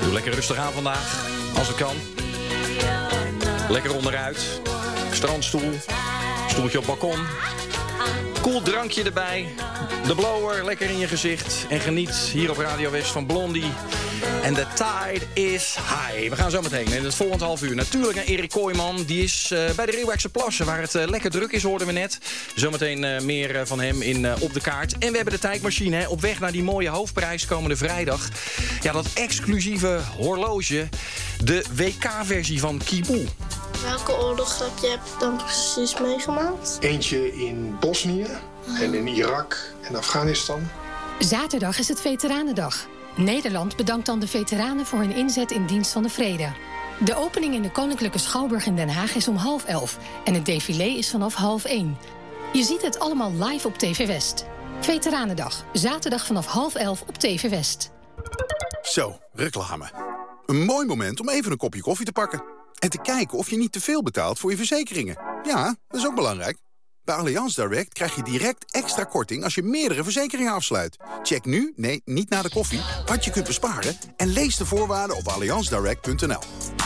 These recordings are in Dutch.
Doe lekker rustig aan vandaag, als het kan. Lekker onderuit. Strandstoel. Stoeltje op balkon. Koel drankje erbij. De blower lekker in je gezicht. En geniet hier op Radio West van Blondie. En de tide is high. We gaan zo meteen in het volgende half uur natuurlijk naar Erik Kooijman. Die is bij de Reeuwijkse Plassen, waar het lekker druk is, hoorden we net. Zometeen meer van hem in Op de Kaart. En we hebben de tijdmachine, hè, op weg naar die mooie hoofdprijs komende vrijdag. Ja, dat exclusieve horloge. De WK-versie van Kiboel. Welke oorlog heb je dan precies meegemaakt? Eentje in Bosnië en in Irak en Afghanistan. Zaterdag is het Veteranendag. Nederland bedankt dan de veteranen voor hun inzet in dienst van de vrede. De opening in de Koninklijke Schouwburg in Den Haag is om 12:30 en het défilé is vanaf 12:30. Je ziet het allemaal live op TV West. Veteranendag, zaterdag vanaf 12:30 op TV West. Zo, reclame. Een mooi moment om even een kopje koffie te pakken. En te kijken of je niet te veel betaalt voor je verzekeringen. Ja, dat is ook belangrijk. Bij Allianz Direct krijg je direct extra korting als je meerdere verzekeringen afsluit. Check nu, nee, niet na de koffie, wat je kunt besparen en lees de voorwaarden op allianzdirect.nl.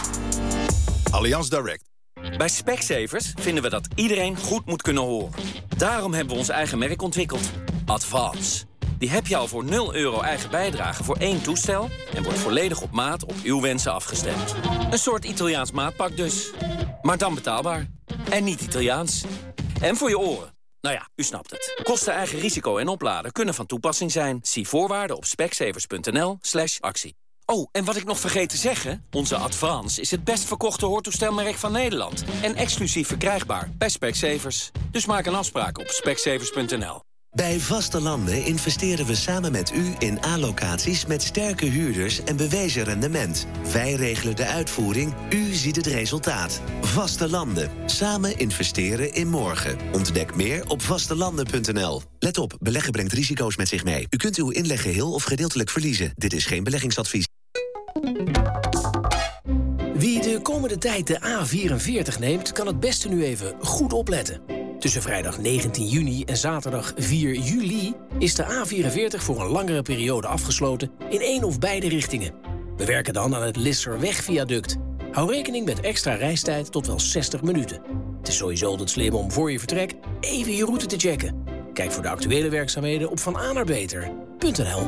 Allianz Direct. Bij Specsavers vinden we dat iedereen goed moet kunnen horen. Daarom hebben we ons eigen merk ontwikkeld. Advance. Die heb je al voor €0 eigen bijdrage voor 1 toestel en wordt volledig op maat op uw wensen afgestemd. Een soort Italiaans maatpak dus. Maar dan betaalbaar. En niet Italiaans. En voor je oren. Nou ja, u snapt het. Kosten, eigen risico en opladen kunnen van toepassing zijn. Zie voorwaarden op specsavers.nl/actie. Oh, en wat ik nog vergeet te zeggen. Onze Advance is het best verkochte hoortoestelmerk van Nederland. En exclusief verkrijgbaar bij Specsavers. Dus maak een afspraak op specsavers.nl. Bij Vaste Landen investeren we samen met u in A-locaties met sterke huurders en bewezen rendement. Wij regelen de uitvoering, u ziet het resultaat. Vaste Landen. Samen investeren in morgen. Ontdek meer op vastelanden.nl. Let op, beleggen brengt risico's met zich mee. U kunt uw inleg geheel of gedeeltelijk verliezen. Dit is geen beleggingsadvies. Wie de komende tijd de A44 neemt, kan het beste nu even goed opletten. Tussen vrijdag 19 juni en zaterdag 4 juli is de A44 voor een langere periode afgesloten in één of beide richtingen. We werken dan aan het Lisserweg-viaduct. Hou rekening met extra reistijd tot wel 60 minuten. Het is sowieso altijd slim om voor je vertrek even je route te checken. Kijk voor de actuele werkzaamheden op vananerbeter.nl.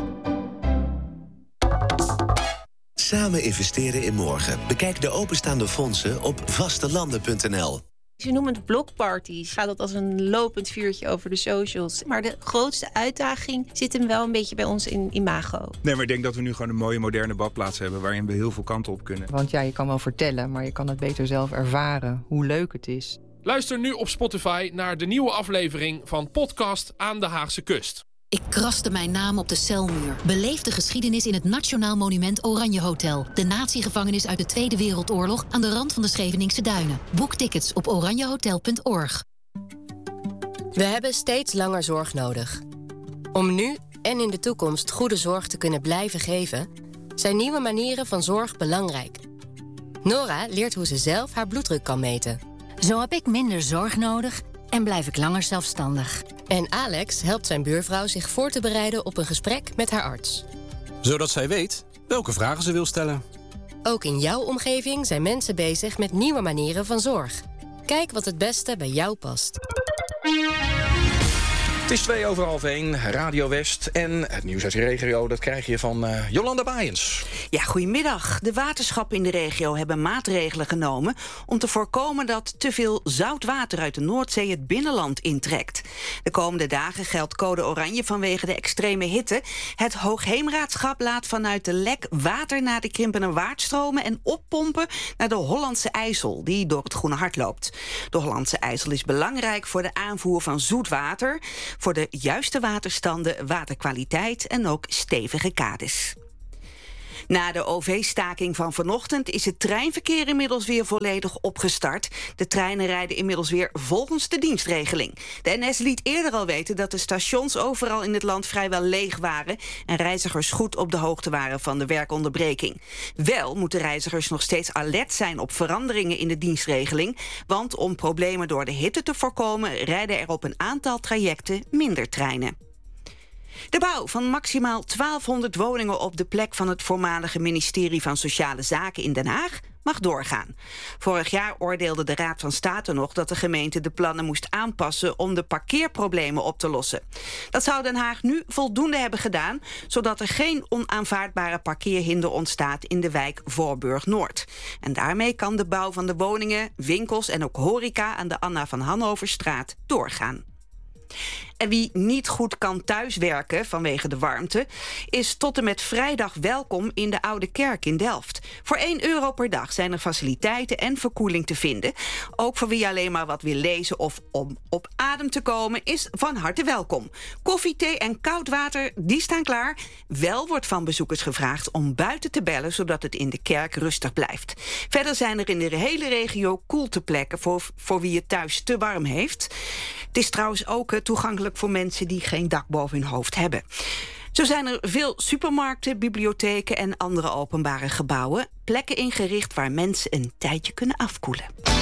Samen investeren in morgen. Bekijk de openstaande fondsen op vastelanden.nl. Ze noemen het blockparties. Gaat dat als een lopend vuurtje over de socials. Maar de grootste uitdaging zit hem wel een beetje bij ons in imago. Nee, maar ik denk dat we nu gewoon een mooie moderne badplaats hebben waarin we heel veel kanten op kunnen. Want ja, je kan wel vertellen, maar je kan het beter zelf ervaren hoe leuk het is. Luister nu op Spotify naar de nieuwe aflevering van Podcast aan de Haagse Kust. Ik kraste mijn naam op de celmuur. Beleef de geschiedenis in het Nationaal Monument Oranje Hotel. De natiegevangenis uit de Tweede Wereldoorlog aan de rand van de Scheveningse Duinen. Boek tickets op oranjehotel.org. We hebben steeds langer zorg nodig. Om nu en in de toekomst goede zorg te kunnen blijven geven, zijn nieuwe manieren van zorg belangrijk. Nora leert hoe ze zelf haar bloeddruk kan meten. Zo heb ik minder zorg nodig en blijf ik langer zelfstandig. En Alex helpt zijn buurvrouw zich voor te bereiden op een gesprek met haar arts. Zodat zij weet welke vragen ze wil stellen. Ook in jouw omgeving zijn mensen bezig met nieuwe manieren van zorg. Kijk wat het beste bij jou past. Het is 1:02, Radio West. En het nieuws uit de regio, dat krijg je van Jolanda Baaiens. Ja, goedemiddag. De waterschappen in de regio hebben maatregelen genomen om te voorkomen dat te veel zout water uit de Noordzee het binnenland intrekt. De komende dagen geldt code oranje vanwege de extreme hitte. Het Hoogheemraadschap laat vanuit de Lek water naar de Krimpenerwaard stromen en oppompen naar de Hollandse IJssel, die door het Groene Hart loopt. De Hollandse IJssel is belangrijk voor de aanvoer van zoet water, voor de juiste waterstanden, waterkwaliteit en ook stevige kades. Na de OV-staking van vanochtend is het treinverkeer inmiddels weer volledig opgestart. De treinen rijden inmiddels weer volgens de dienstregeling. De NS liet eerder al weten dat de stations overal in het land vrijwel leeg waren en reizigers goed op de hoogte waren van de werkonderbreking. Wel moeten reizigers nog steeds alert zijn op veranderingen in de dienstregeling, want om problemen door de hitte te voorkomen rijden er op een aantal trajecten minder treinen. De bouw van maximaal 1200 woningen op de plek van het voormalige ministerie van Sociale Zaken in Den Haag mag doorgaan. Vorig jaar oordeelde de Raad van State nog dat de gemeente de plannen moest aanpassen om de parkeerproblemen op te lossen. Dat zou Den Haag nu voldoende hebben gedaan, zodat er geen onaanvaardbare parkeerhinder ontstaat in de wijk Voorburg-Noord. En daarmee kan de bouw van de woningen, winkels en ook horeca aan de Anna van Hannoverstraat doorgaan. En wie niet goed kan thuiswerken vanwege de warmte, is tot en met vrijdag welkom in de Oude Kerk in Delft. Voor €1 per dag zijn er faciliteiten en verkoeling te vinden. Ook voor wie alleen maar wat wil lezen of om op adem te komen, is van harte welkom. Koffie, thee en koud water, die staan klaar. Wel wordt van bezoekers gevraagd om buiten te bellen, zodat het in de kerk rustig blijft. Verder zijn er in de hele regio koelteplekken voor wie het thuis te warm heeft. Het is trouwens ook toegankelijk voor mensen die geen dak boven hun hoofd hebben. Zo zijn er veel supermarkten, bibliotheken en andere openbare gebouwen. Plekken ingericht waar mensen een tijdje kunnen afkoelen.